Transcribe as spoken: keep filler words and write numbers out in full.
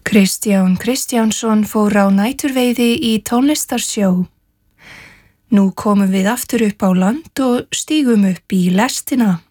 Kristján Kristjánsson fór á næturveiði í tónlistarsjó. Nú komum við aftur upp á land og stígum upp í lestina.